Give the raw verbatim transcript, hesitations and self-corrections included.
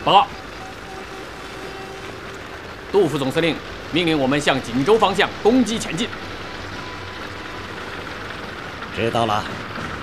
报告，杜副总司令命令我们向锦州方向攻击前进。 知道了。